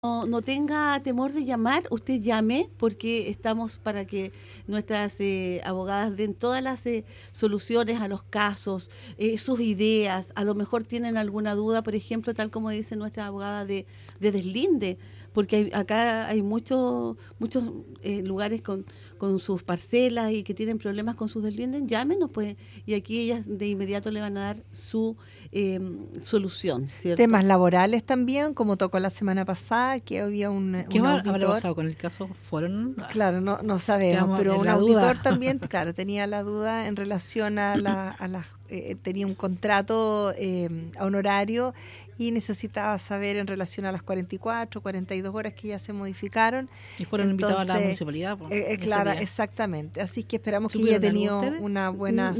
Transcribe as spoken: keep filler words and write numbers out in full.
No, no tenga temor de llamar, usted llame, porque estamos para que nuestras eh, abogadas den todas las eh, soluciones a los casos, eh, sus ideas. A lo mejor tienen alguna duda, por ejemplo, tal como dice nuestra abogada de, de deslinde, porque hay, acá hay muchos muchos eh, lugares con, con sus parcelas y que tienen problemas con sus deslindes. Llámenos, pues, y aquí ellas de inmediato le van a dar su eh, solución, ¿cierto? Temas laborales también, como tocó la semana pasada, que había un, ¿Qué un habrá auditor. pasado con el caso? ¿Fueron? Claro, no, no sabemos, Quedamos pero en un la auditor duda. también, claro, tenía la duda en relación a la, a las, eh, tenía un contrato eh, honorario y necesitaba saber en relación a las cuarenta y cuatro, cuarenta y dos horas que ya se modificaron. Y fueron Entonces, invitados a la municipalidad. Pues, eh, eh, ese claro, día. exactamente. Así que esperamos que ¿Supieron haya algo tenido ustedes? una buena